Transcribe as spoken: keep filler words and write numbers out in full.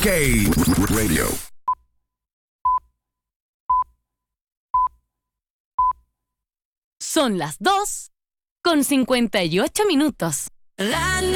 K Radio. Son las dos con cincuenta y ocho minutos. La